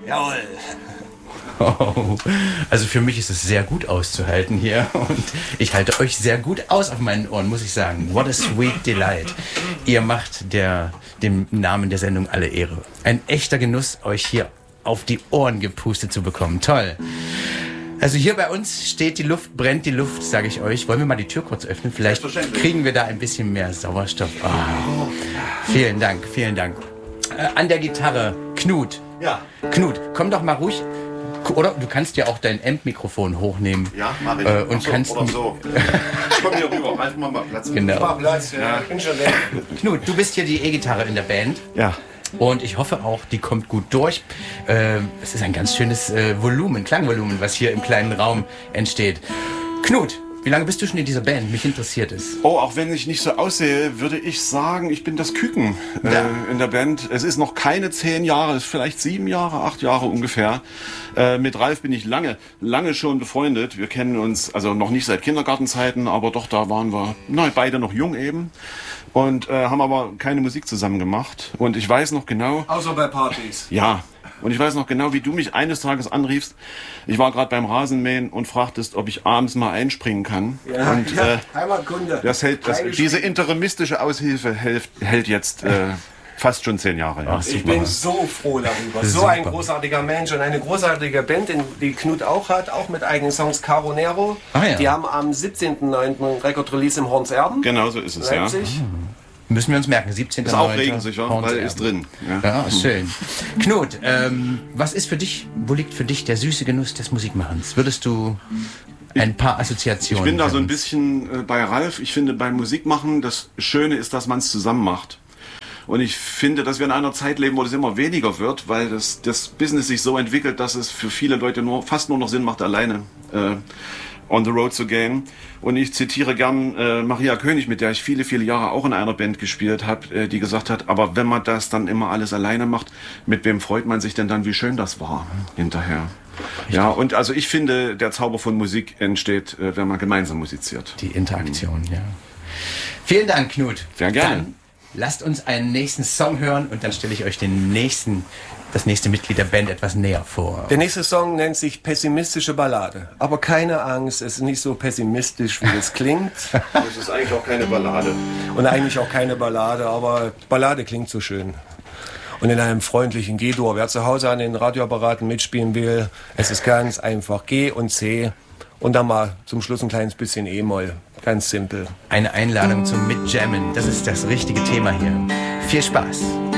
Jawohl. Oh, also für mich ist es sehr gut auszuhalten hier und ich halte euch sehr gut aus auf meinen Ohren, muss ich sagen. What a sweet delight. Ihr macht dem Namen der Sendung alle Ehre. Ein echter Genuss, euch hier auf die Ohren gepustet zu bekommen. Toll. Also hier bei uns steht die Luft, brennt die Luft, sage ich euch. Wollen wir mal die Tür kurz öffnen? Vielleicht kriegen wir da ein bisschen mehr Sauerstoff. Oh. Vielen Dank, vielen Dank. An der Gitarre, Knut. Ja. Knut, komm doch mal ruhig. Oder du kannst ja auch dein Amp-Mikrofon hochnehmen. Ja, mach ich. Und so, kannst oder so. Ich komm hier rüber, Ralf, mach mal Platz. Genau. Ich mach Platz, ja. Ich bin schon weg. Knut, du bist hier die E-Gitarre in der Band. Ja. Und ich hoffe auch, die kommt gut durch. Es ist ein ganz schönes Volumen, Klangvolumen, was hier im kleinen Raum entsteht. Knut, wie lange bist du schon in dieser Band? Mich interessiert es. Oh, auch wenn ich nicht so aussehe, würde ich sagen, ich bin das Küken in der Band. Es ist noch keine 10 Jahre, es ist vielleicht 7 Jahre, 8 Jahre ungefähr. Mit Ralf bin ich lange schon befreundet. Wir kennen uns also noch nicht seit Kindergartenzeiten, aber doch, da waren wir beide noch jung eben. Und haben aber keine Musik zusammen gemacht. Und ich weiß noch genau... Außer bei Partys. Ja. Und ich weiß noch genau, wie du mich eines Tages anriefst. Ich war gerade beim Rasenmähen und fragtest, ob ich abends mal einspringen kann. Ja, und Heimatkunde. Diese interimistische Aushilfe hält jetzt fast schon 10 Jahre. Ja. Ich bin so froh darüber. So ein großartiger Mensch und eine großartige Band, die Knut auch hat, auch mit eigenen Songs. Caro Nero. Ah, ja. Die haben am 17.09. Record-Release im Horns Erben. Genau so ist es, Leipzig. ja. Müssen wir uns merken, 17. Ist aufregend, sicher, weil ist drin. Ja, schön. Knut, was ist für dich, wo liegt für dich der süße Genuss des Musikmachens? Würdest du ein paar Assoziationen... Ich bin da so ein bisschen bei Ralf. Ich finde, beim Musikmachen, das Schöne ist, dass man es zusammen macht. Und ich finde, dass wir in einer Zeit leben, wo das immer weniger wird, weil das Business sich so entwickelt, dass es für viele Leute fast nur noch Sinn macht, alleine on the road zu gehen. Und ich zitiere gern Maria König, mit der ich viele, viele Jahre auch in einer Band gespielt habe, die gesagt hat, aber wenn man das dann immer alles alleine macht, mit wem freut man sich denn dann, wie schön das war hinterher? Richtig. Ja, und also ich finde, der Zauber von Musik entsteht, wenn man gemeinsam musiziert. Die Interaktion, ja. Vielen Dank, Knut. Sehr gerne. Dann lasst uns einen nächsten Song hören und dann stelle ich euch das nächste Mitglied der Band etwas näher vor. Der nächste Song nennt sich Pessimistische Ballade. Aber keine Angst, es ist nicht so pessimistisch, wie es klingt. Es ist eigentlich auch keine Ballade. Und eigentlich auch keine Ballade, aber Ballade klingt so schön. Und in einem freundlichen G-Dur. Wer zu Hause an den Radioapparaten mitspielen will, es ist ganz einfach G und C und dann mal zum Schluss ein kleines bisschen E-Moll. Ganz simpel. Eine Einladung zum Mitjammen, das ist das richtige Thema hier. Viel Spaß!